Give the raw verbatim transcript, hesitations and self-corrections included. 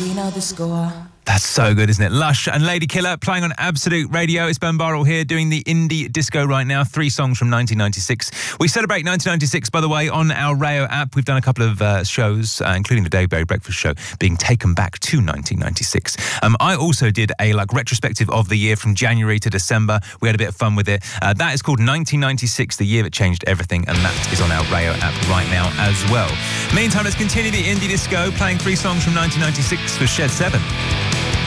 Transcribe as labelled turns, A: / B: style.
A: we know the score.
B: That's so good, isn't it? Lush and Lady Killer playing on Absolute Radio. It's Ben Barrell here doing the indie disco right now. Three songs from nineteen ninety-six. We celebrate nineteen ninety-six, by the way, on our Rayo app. We've done a couple of uh, shows, uh, including the Dave Berry Breakfast Show, being taken back to nineteen ninety-six. Um, I also did a like retrospective of the year from January to December. We had a bit of fun with it. Uh, that is called nineteen ninety-six, the year that changed everything, and that is on our Rayo app right now as well. Meantime, let's continue the indie disco, playing three songs from nineteen ninety-six for Shed seven.